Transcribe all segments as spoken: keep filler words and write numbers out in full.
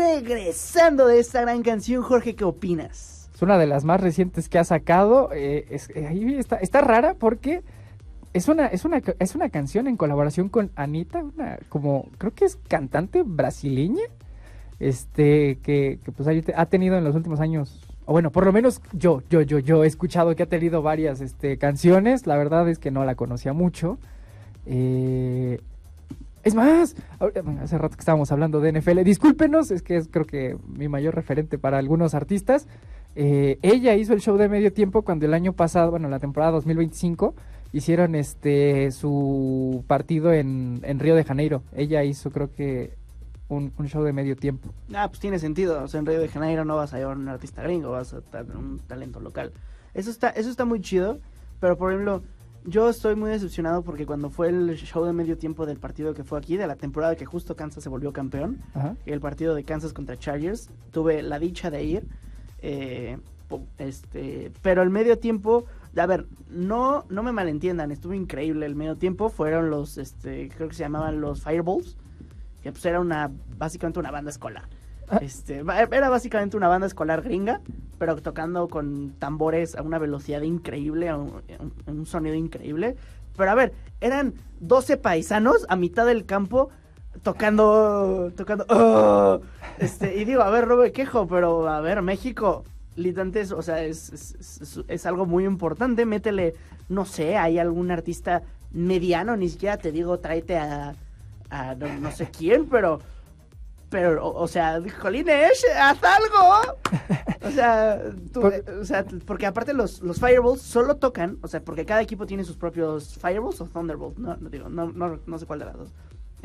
regresando de esta gran canción, Jorge, ¿qué opinas? Es una de las más recientes que ha sacado. Eh, es, eh, ahí está, está rara porque es una, es una, es una canción en colaboración con Anitta, una como creo que es cantante brasileña, este, que, que pues ha tenido en los últimos años, o bueno, por lo menos yo, yo, yo, yo he escuchado que ha tenido varias, este, canciones. La verdad es que no la conocía mucho. Eh, es más, hace rato que estábamos hablando de N F L, discúlpenos, es que es creo que mi mayor referente para algunos artistas. Eh, ella hizo el show de medio tiempo cuando el año pasado, bueno, la temporada dos mil veinticinco, hicieron este su partido en, en Río de Janeiro. Ella hizo, creo que, un, un show de medio tiempo. Ah, pues tiene sentido. O sea, en Río de Janeiro no vas a llevar un artista gringo, vas a tener un talento local. Eso está, eso está muy chido, pero por ejemplo, yo estoy muy decepcionado porque cuando fue el show de medio tiempo del partido que fue aquí, de la temporada que justo Kansas se volvió campeón, Ajá. el partido de Kansas contra Chargers, tuve la dicha de ir, eh, este, pero el medio tiempo, a ver, no, no me malentiendan, estuvo increíble el medio tiempo, fueron los, este, creo que se llamaban los Fireballs, que pues era una, básicamente una banda escolar. Este, era básicamente una banda escolar gringa, pero tocando con tambores a una velocidad increíble, a un, a un sonido increíble. Pero a ver, eran doce paisanos a mitad del campo tocando, tocando, oh, este, y digo, a ver, no me quejo, pero a ver, México, literalmente, o sea, es, es, es, es algo muy importante. Métele, no sé, hay algún artista mediano, ni siquiera te digo, tráete a, a no, no sé quién, pero... Pero, o, o sea, Jolines, haz algo. O sea, tú, Por... eh, o sea, porque aparte los, los Fireballs solo tocan, o sea, porque cada equipo tiene sus propios Fireballs o Thunderbolts, no, no digo, no, no, no sé cuál de las dos.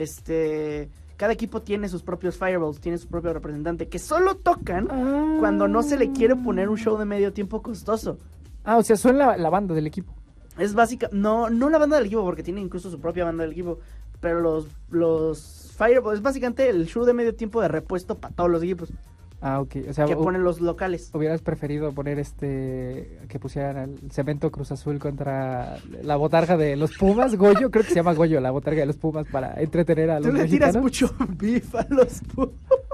Este, cada equipo tiene sus propios Fireballs, tiene su propio representante, que solo tocan ah. cuando no se le quiere poner un show de medio tiempo costoso. Ah, o sea, son la, la banda del equipo. Es básica, no, no la banda del equipo, porque tiene incluso su propia banda del equipo, pero los, los Fireball es básicamente el show de medio tiempo de repuesto para todos los equipos. Ah, ok. O sea, que ponen los locales. ¿Hubieras preferido poner este, que pusieran el cemento Cruz Azul contra la botarga de los Pumas, Goyo? Creo que se llama Goyo, la botarga de los Pumas, para entretener a los mexicanos. Tú le tiras mucho beef a los Pumas.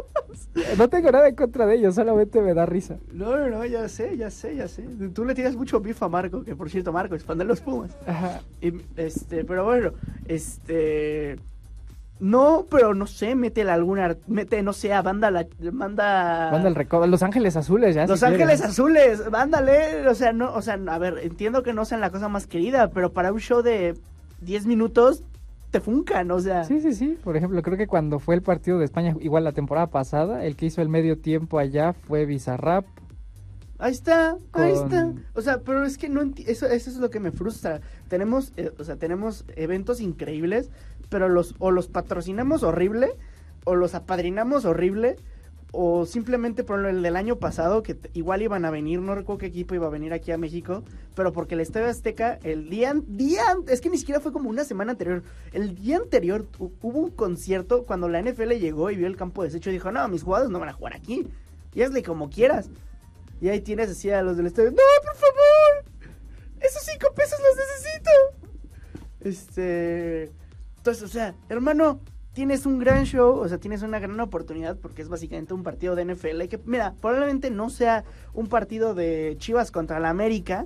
No tengo nada en contra de ellos, solamente me da risa. No, no, no, ya sé, ya sé, ya sé. Tú le tiras mucho beef a Marco, que por cierto, Marco es fan de los Pumas. Ajá. Y, este, pero bueno, este... No, pero no sé, métele alguna, mete, no sé, a banda, la, manda... Banda el recodo, Los Ángeles Azules, ya. Los si Ángeles quieren. Azules, mándale, o sea, no, o sea, a ver, entiendo que no sean la cosa más querida, pero para un show de diez minutos te funcan, o sea... Sí, sí, sí, por ejemplo, creo que cuando fue el partido de España, igual la temporada pasada, el que hizo el medio tiempo allá fue Bizarrap. Ahí está, con... ahí está. O sea, pero es que no enti- eso, eso es lo que me frustra. Tenemos, eh, o sea, tenemos eventos increíbles, pero los o los patrocinamos horrible, o los apadrinamos horrible, o simplemente por el del año pasado, que t- igual iban a venir, no recuerdo qué equipo iba a venir aquí a México, pero porque el Estadio Azteca, el día, día, es que ni siquiera fue como una semana anterior, el día anterior hu- hubo un concierto cuando la N F L llegó y vio el campo deshecho y dijo, no, mis jugadores no van a jugar aquí, y hazle como quieras. Y ahí tienes así a los del estadio, ¡no, por favor! ¡Esos cinco pesos los necesito! Este... Entonces, o sea, hermano, tienes un gran show, o sea, tienes una gran oportunidad porque es básicamente un partido de N F L que, mira, probablemente no sea un partido de Chivas contra la América,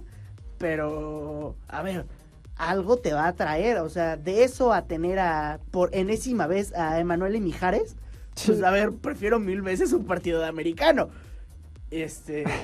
pero, a ver, algo te va a traer, o sea, de eso a tener a, por enésima vez, a Emanuel y Mijares, pues, a ver, prefiero mil veces un partido de americano. Este...